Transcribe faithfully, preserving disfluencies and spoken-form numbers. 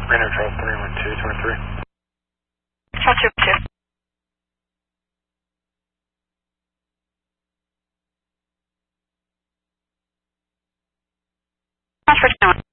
Reno Charles three one two twenty-three. Charles two one two. Transfer to